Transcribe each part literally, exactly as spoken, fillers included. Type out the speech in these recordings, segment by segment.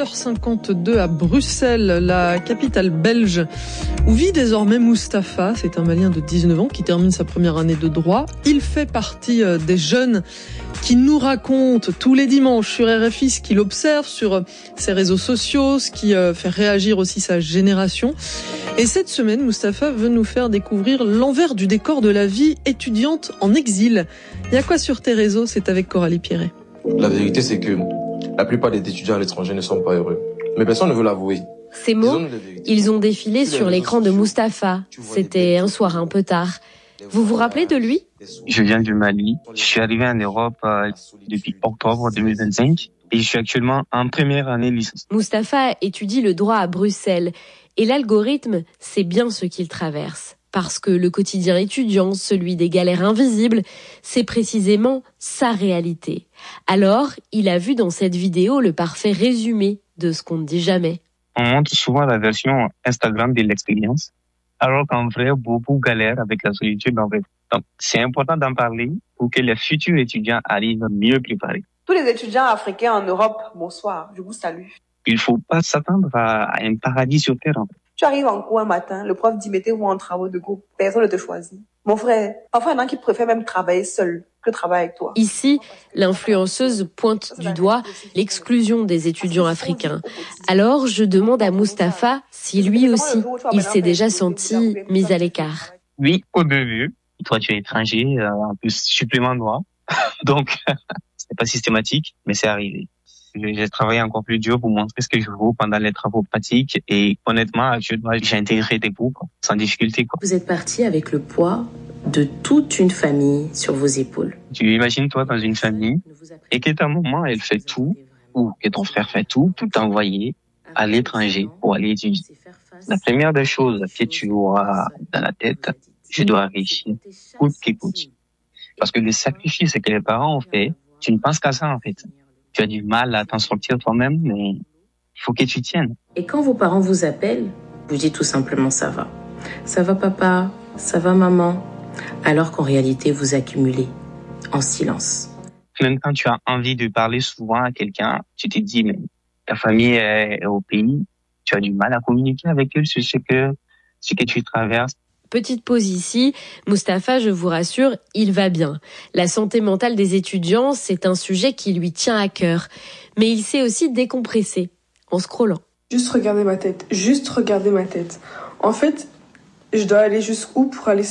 heures cinquante-deux à Bruxelles, la capitale belge, où vit désormais Mustapha. C'est un Malien de dix-neuf ans qui termine sa première année de droit. Il fait partie des jeunes qui nous racontent tous les dimanches sur R F I ce qu'il observe sur ses réseaux sociaux, ce qui fait réagir aussi sa génération. Et cette semaine, Mustapha veut nous faire découvrir l'envers du décor de la vie étudiante en exil. Il y a quoi sur tes réseaux? C'est avec Coralie Pierret. La vérité, c'est que la plupart des étudiants à l'étranger ne sont pas heureux. Mais personne ne veut l'avouer. Ces mots, ils ont défilé sur l'écran de Mustapha. C'était un soir un peu tard. Vous vous rappelez de lui? Je viens du Mali. Je suis arrivé en Europe euh, depuis octobre deux mille vingt-cinq et je suis actuellement en première année licence. Mustapha étudie le droit à Bruxelles et l'algorithme, c'est bien ce qu'il traverse. Parce que le quotidien étudiant, celui des galères invisibles, c'est précisément sa réalité. Alors, il a vu dans cette vidéo le parfait résumé de ce qu'on ne dit jamais. On montre souvent la version Instagram de l'expérience, alors qu'en vrai, beaucoup galèrent avec la solitude en fait. Donc, c'est important d'en parler pour que les futurs étudiants arrivent mieux préparés. Tous les étudiants africains en Europe, bonsoir, je vous salue. Il ne faut pas s'attendre à un paradis sur terre en fait. Tu arrives en cours un matin, le prof dit mettez-vous en travaux de groupe, personne ne te choisit. Mon frère, parfois il y en a qui préfèrent même travailler seul que travailler avec toi. Ici, l'influenceuse pointe du doigt l'exclusion des étudiants africains. Alors, je demande à Mustapha si lui aussi, il s'est déjà senti mis à l'écart. Oui, au début. Toi, tu es étranger, euh, en plus supplément noir. Donc, c'est pas systématique, mais c'est arrivé. J'ai travaillé encore plus dur pour montrer ce que je vaux pendant les travaux pratiques et honnêtement, actuellement, j'ai intégré des groupes sans difficulté, quoi. Vous êtes parti avec le poids de toute une famille sur vos épaules. Tu imagines toi dans une famille et que ta maman, elle fait tout ou que ton frère fait tout pour t'envoyer à l'étranger pour aller étudier. La première des choses que tu auras dans la tête, je dois réussir coûte que coûte. Parce que les sacrifices que les parents ont fait, tu ne penses qu'à ça en fait. Tu as du mal à t'en sortir toi-même, mais il faut que tu tiennes. Et quand vos parents vous appellent, vous dites tout simplement ça va. Ça va papa, ça va maman. Alors qu'en réalité, vous accumulez en silence. Même quand tu as envie de parler souvent à quelqu'un, tu te dis, mais ta famille est au pays, tu as du mal à communiquer avec eux sur ce que, ce que tu traverses. Petite pause ici, Mustapha, je vous rassure, il va bien. La santé mentale des étudiants, c'est un sujet qui lui tient à cœur. Mais il sait aussi décompresser, en scrollant. Juste regarder ma tête, juste regarder ma tête. En fait, je dois aller jusqu'où pour aller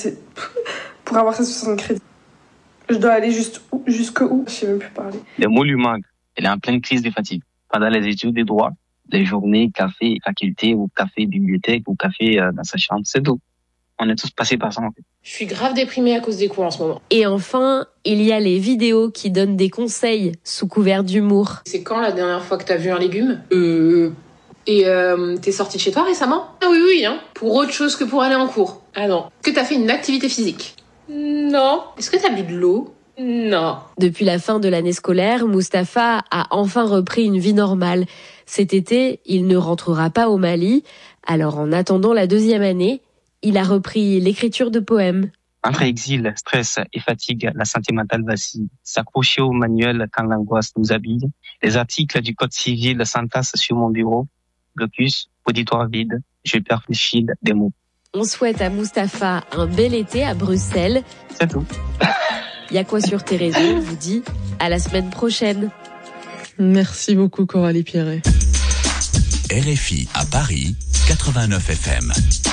pour avoir ces soixante crédits? Je dois aller juste où, jusque où? Je sais même plus parler. Les mots lui manquent. Elle est en pleine crise de fatigue. Pendant les études de droit, les journées, café, faculté, ou café, bibliothèque, ou café euh, dans sa chambre, c'est tout. On est tous passés par ça, en fait. Je suis grave déprimée à cause des cours en ce moment. Et enfin, il y a les vidéos qui donnent des conseils sous couvert d'humour. C'est quand la dernière fois que t'as vu un légume? Euh... Et euh, t'es sortie de chez toi récemment? Ah oui, oui, hein. Pour autre chose que pour aller en cours. Ah non. Est-ce que t'as fait une activité physique? Non. Est-ce que t'as bu de l'eau? Non. Depuis la fin de l'année scolaire, Mustapha a enfin repris une vie normale. Cet été, il ne rentrera pas au Mali. Alors en attendant la deuxième année, il a repris l'écriture de poèmes. Entre exil, stress et fatigue, la santé mentale vacille. S'accrocher au manuel quand l'angoisse nous habille. Les articles du code civil s'entassent sur mon bureau. Blocus, auditoire vide, je perfléchis des mots. On souhaite à Mustapha un bel été à Bruxelles. C'est tout. Il y a quoi sur tes réseaux, vous dit à la semaine prochaine. Merci beaucoup Coralie Pierret. R F I à Paris, quatre-vingt-neuf F M.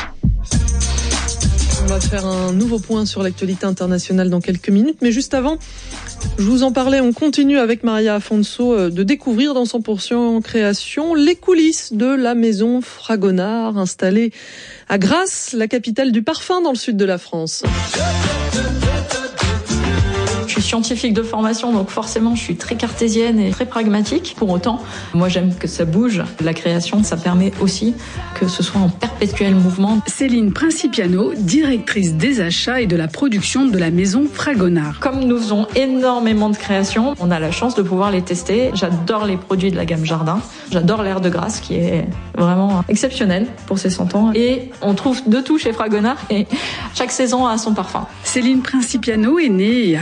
On va faire un nouveau point sur l'actualité internationale dans quelques minutes, mais juste avant, je vous en parlais, on continue avec Maria Afonso de découvrir dans cent pour cent Création les coulisses de la maison Fragonard installée à Grasse, la capitale du parfum dans le sud de la France. Je suis scientifique de formation, donc forcément je suis très cartésienne et très pragmatique. Pour autant, moi j'aime que ça bouge. La création, ça permet aussi que ce soit en perpétuel mouvement. Céline Principiano, directrice des achats et de la production de la maison Fragonard. Comme nous faisons énormément de créations, on a la chance de pouvoir les tester. J'adore les produits de la gamme Jardin. J'adore l'air de Grasse qui est vraiment exceptionnel pour ses cent ans. Et on trouve de tout chez Fragonard et chaque saison a son parfum. Céline Principiano est née et a grandi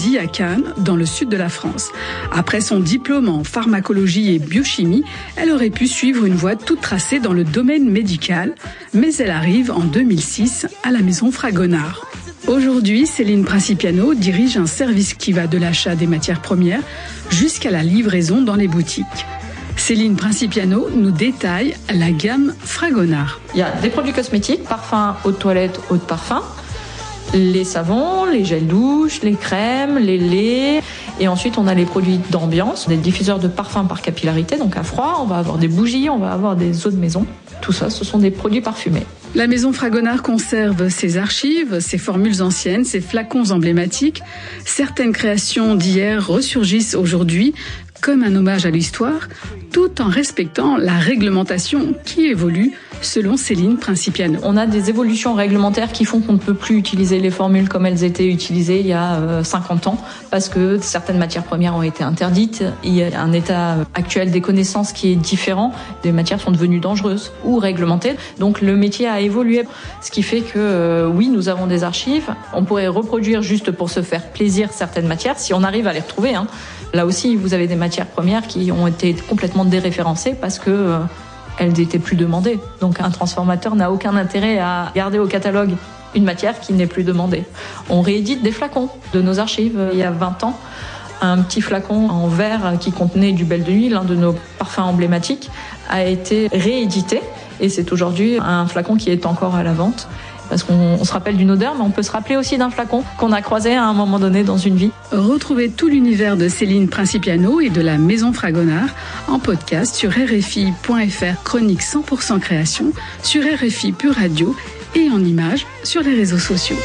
choisi à Cannes, dans le sud de la France. Après son diplôme en pharmacologie et biochimie, elle aurait pu suivre une voie toute tracée dans le domaine médical, mais elle arrive en deux mille six à la maison Fragonard. Aujourd'hui, Céline Principiano dirige un service qui va de l'achat des matières premières jusqu'à la livraison dans les boutiques. Céline Principiano nous détaille la gamme Fragonard. Il y a des produits cosmétiques, parfums, eau de toilette, eau de parfum, les savons, les gels douche, les crèmes, les laits. Et ensuite, on a les produits d'ambiance, des diffuseurs de parfums par capillarité, donc à froid. On va avoir des bougies, on va avoir des eaux de maison. Tout ça, ce sont des produits parfumés. La maison Fragonard conserve ses archives, ses formules anciennes, ses flacons emblématiques. Certaines créations d'hier ressurgissent aujourd'hui comme un hommage à l'histoire, tout en respectant la réglementation qui évolue selon Céline Principiano. On a des évolutions réglementaires qui font qu'on ne peut plus utiliser les formules comme elles étaient utilisées il y a cinquante ans, parce que certaines matières premières ont été interdites. Il y a un état actuel des connaissances qui est différent. Des matières sont devenues dangereuses ou réglementées. Donc le métier a évolué, ce qui fait que euh, oui, nous avons des archives. On pourrait reproduire juste pour se faire plaisir certaines matières, si on arrive à les retrouver, hein. Là aussi, vous avez des matières premières qui ont été complètement déréférencées parce que euh, elles n'étaient plus demandées. Donc un transformateur n'a aucun intérêt à garder au catalogue une matière qui n'est plus demandée. On réédite des flacons de nos archives. Il y a vingt ans, un petit flacon en verre qui contenait du Belle de Nuit, l'un de nos parfums emblématiques, a été réédité. Et c'est aujourd'hui un flacon qui est encore à la vente. Parce qu'on on se rappelle d'une odeur, mais on peut se rappeler aussi d'un flacon qu'on a croisé à un moment donné dans une vie. Retrouvez tout l'univers de Céline Principiano et de la Maison Fragonard en podcast sur R F I point F R, chronique cent pour cent création, sur R F I Pure Radio et en images sur les réseaux sociaux.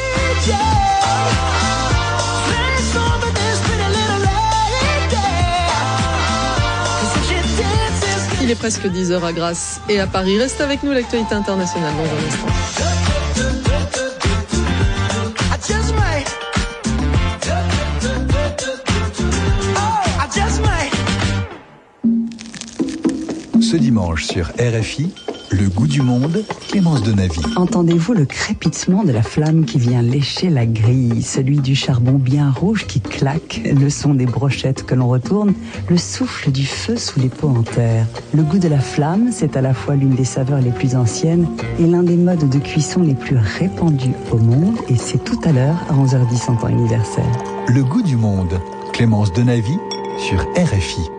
Il est presque dix heures à Grasse et à Paris. Reste avec nous, l'actualité internationale dans un instant. Ce dimanche sur R F I, le goût du monde, Clémence Denavy. Entendez-vous le crépitement de la flamme qui vient lécher la grille, celui du charbon bien rouge qui claque, le son des brochettes que l'on retourne, le souffle du feu sous les pots en terre. Le goût de la flamme, c'est à la fois l'une des saveurs les plus anciennes et l'un des modes de cuisson les plus répandus au monde, et c'est tout à l'heure à onze heures dix en temps universel. Le goût du monde, Clémence Denavy sur R F I.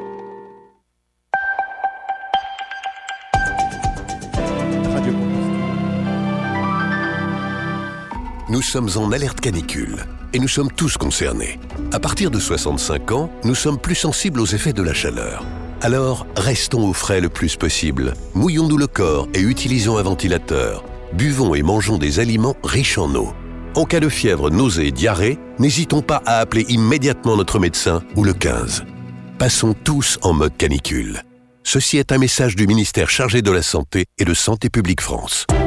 Nous sommes en alerte canicule et nous sommes tous concernés. À partir de soixante-cinq ans, nous sommes plus sensibles aux effets de la chaleur. Alors, restons au frais le plus possible. Mouillons-nous le corps et utilisons un ventilateur. Buvons et mangeons des aliments riches en eau. En cas de fièvre, nausées et diarrhée, n'hésitons pas à appeler immédiatement notre médecin ou le quinze. Passons tous en mode canicule. Ceci est un message du ministère chargé de la Santé et de Santé publique France.